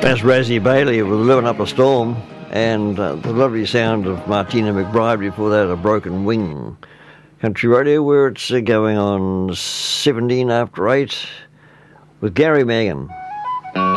That's Razzie Bailey with Living Up a Storm, and the lovely sound of Martina McBride before that, A Broken Wing. Country Radio, where it's going on 17 after 8 with Gary Megan.